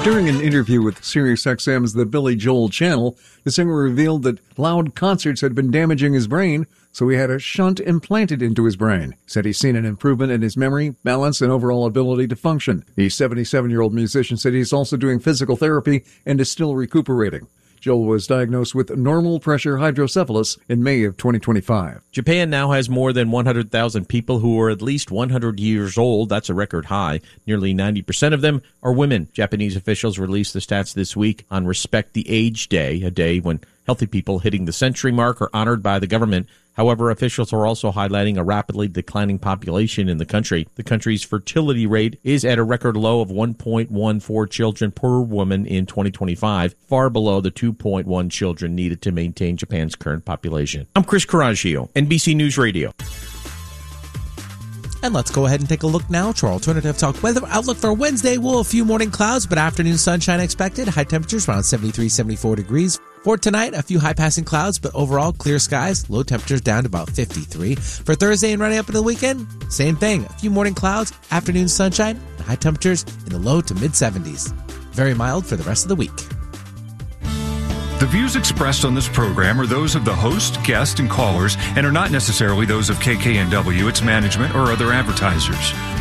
During an interview with SiriusXM's The Billy Joel Channel, the singer revealed that loud concerts had been damaging his brain, so he had a shunt implanted into his brain. He said he's seen an improvement in his memory, balance, and overall ability to function. The 77-year-old musician said he's also doing physical therapy and is still recuperating. Joel was diagnosed with normal pressure hydrocephalus in May of 2025. Japan now has more than 100,000 people who are at least 100 years old. That's a record high. Nearly 90% of them are women. Japanese officials released the stats this week on Respect the Age Day, a day when healthy people hitting the century mark are honored by the government. However, officials are also highlighting a rapidly declining population in the country. The country's fertility rate is at a record low of 1.14 children per woman in 2025, far below the 2.1 children needed to maintain Japan's current population. I'm Chris Coraggio, NBC News Radio. And let's go ahead and take a look now to our Alternative Talk weather outlook for Wednesday. We'll have a few morning clouds, but afternoon sunshine expected. High temperatures around 73, 74 degrees. For tonight, a few high-passing clouds, but overall clear skies. Low temperatures down to about 53. For Thursday and running up into the weekend, same thing. A few morning clouds, afternoon sunshine, and high temperatures in the low to mid-70s. Very mild for the rest of the week. The views expressed on this program are those of the host, guest, and callers, and are not necessarily those of KKNW, its management, or other advertisers.